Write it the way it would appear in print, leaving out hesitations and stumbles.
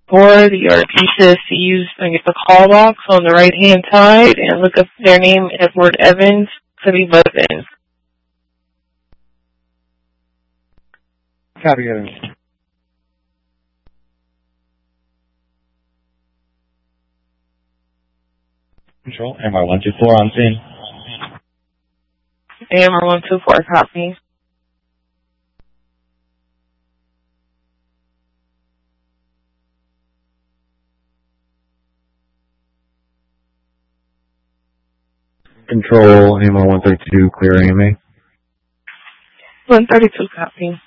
Or the ERP says to use, I guess, the call box on the right-hand side and look up their name, Edward Evans. Could be Evans. Copy, Evans. Control, MR124 on scene. AMR124, copy. Control, AMR132, clear AMA. 132, copy.